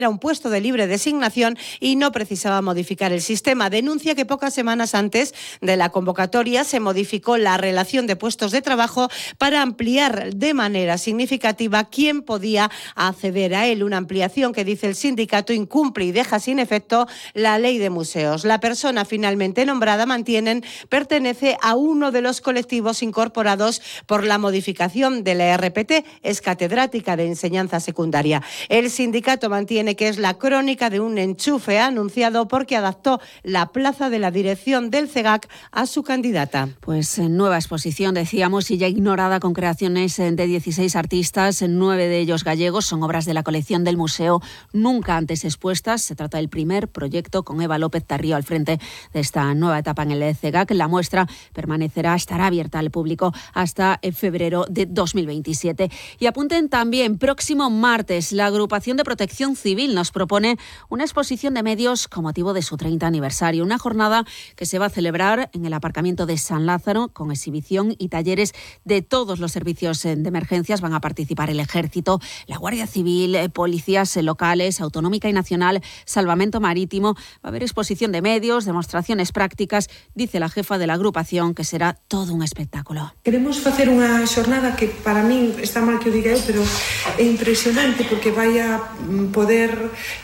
Era un puesto de libre designación y no precisaba modificar el sistema. Denuncia que pocas semanas antes de la convocatoria se modificó la relación de puestos de trabajo para ampliar de manera significativa quién podía acceder a él. Una ampliación que, dice el sindicato, incumple y deja sin efecto la ley de museos. La persona finalmente nombrada, mantienen, pertenece a uno de los colectivos incorporados por la modificación de la RPT. Es catedrática de enseñanza secundaria. El sindicato mantiene que es la crónica de un enchufe anunciado porque adaptó la plaza de la dirección del CEGAC a su candidata. Pues nueva exposición, decíamos, y ya ignorada, con creaciones de 16 artistas, 9 de ellos gallegos. Son obras de la colección del museo nunca antes expuestas. Se trata del primer proyecto con Eva López Tarrío al frente de esta nueva etapa en el CEGAC. La muestra estará abierta al público hasta febrero de 2027. Y apunten también, próximo martes, la Agrupación de Protección Civil nos propone una exposición de medios con motivo de su 30 aniversario. Una jornada que se va a celebrar en el aparcamiento de San Lázaro, con exhibición y talleres de todos los servicios de emergencias. Van a participar el Ejército, la Guardia Civil, policías locales, autonómica y nacional, salvamento marítimo. Va a haber exposición de medios, demostraciones prácticas. Dice la jefa de la agrupación que será todo un espectáculo. Queremos facer unha xornada que para min está mal que o diga eu, pero é impresionante porque vai a poder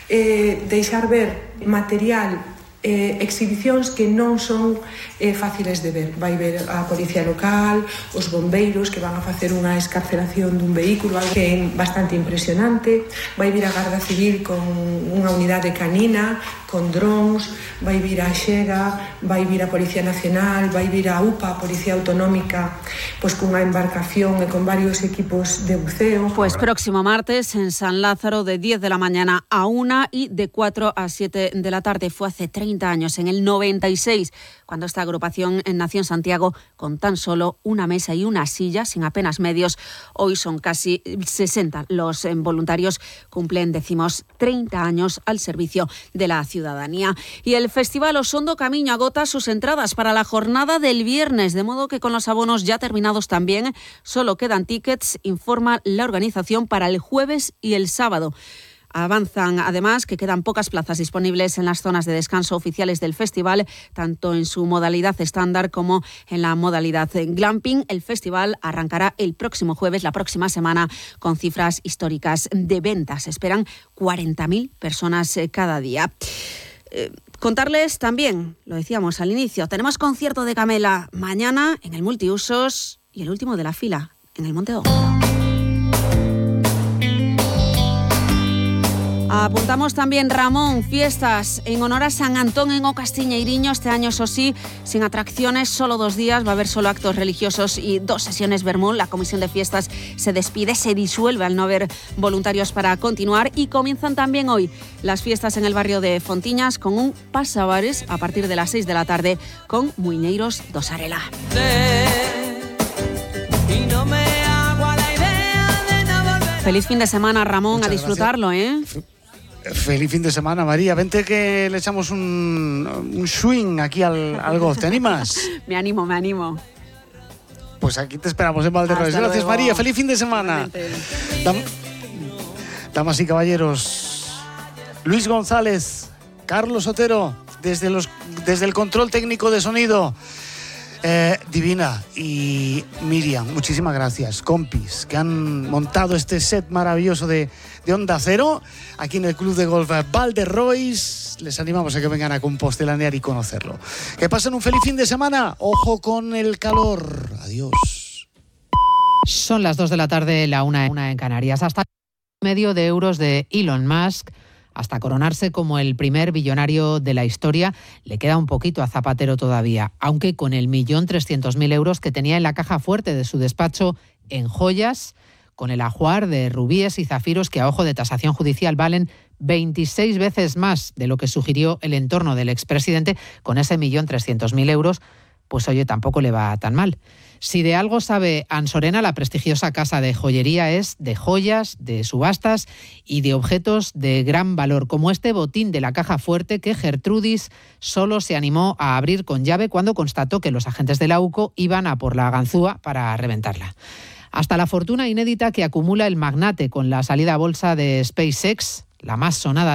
deixar ver material, exhibicións que non son fáciles de ver. Vai ver a policía local, os bombeiros que van a facer unha escarcelación dun vehículo, algo que é bastante impresionante. Vai vir a Garda Civil con unha unidade canina, con drones, vai vir a Xega, vai vir a Policía Nacional, vai vir a UPA, a Policía Autonómica, pois cunha embarcación e con varios equipos de buceo. Pues próximo martes en San Lázaro, de 10 de la mañana a 1 y de 4 a 7 de la tarde. Fue hace 30 años, en el 96, cuando esta agrupación nació en Santiago con tan solo una mesa y una silla, sin apenas medios. Hoy son casi 60 los voluntarios. Cumplen, decimos, 30 años al servicio de la ciudadanía. Y el Festival Osondo Camiño agota sus entradas para la jornada del viernes, de modo que con los abonos ya terminados también solo quedan tickets, informa la organización, para el jueves y el sábado. Avanzan, además, que quedan pocas plazas disponibles en las zonas de descanso oficiales del festival, tanto en su modalidad estándar como en la modalidad glamping. El festival arrancará el próximo jueves, la próxima semana, con cifras históricas de ventas. Esperan 40.000 personas cada día. Contarles también, lo decíamos al inicio, tenemos concierto de Camela mañana en el Multiusos y el último de la fila en el Monte Ojo. Apuntamos también, Ramón, fiestas en honor a San Antón en O Castiñeiriño. Este año, eso sí, sin atracciones, solo 2 días. Va a haber solo actos religiosos y 2 sesiones vermú. La comisión de fiestas se despide, se disuelve al no haber voluntarios para continuar. Y comienzan también hoy las fiestas en el barrio de Fontiñas con un pasabares a partir de las 6 de la tarde con Muineiros do Sarela. Feliz fin de semana, Ramón. Muchas a disfrutarlo, gracias. Feliz fin de semana, María. Vente que le echamos un swing aquí al golf. ¿Te animas? Me animo. Pues aquí te esperamos en Valderrois. Gracias, luego. María. Feliz fin de semana. Damas y caballeros, Luis González, Carlos Otero, desde el control técnico de sonido. Divina y Miriam, muchísimas gracias, compis, que han montado este set maravilloso de Onda Cero aquí en el Club de Golf Valderrois. Les animamos a que vengan a compostelanear y conocerlo. Que pasen un feliz fin de semana. Ojo con el calor. Adiós. Son las 2 de la tarde, la 1 en Canarias. Hasta $1,5 million de Elon Musk. Hasta coronarse como el primer billonario de la historia, le queda un poquito a Zapatero todavía, aunque con el 1.300.000 euros que tenía en la caja fuerte de su despacho en joyas, con el ajuar de rubíes y zafiros que a ojo de tasación judicial valen 26 veces más de lo que sugirió el entorno del expresidente, con ese 1.300.000 euros, pues oye, tampoco le va tan mal. Si de algo sabe Ansorena, la prestigiosa casa de joyería es de joyas, de subastas y de objetos de gran valor, como este botín de la caja fuerte que Gertrudis solo se animó a abrir con llave cuando constató que los agentes de la UCO iban a por la ganzúa para reventarla. Hasta la fortuna inédita que acumula el magnate con la salida a bolsa de SpaceX, la más sonada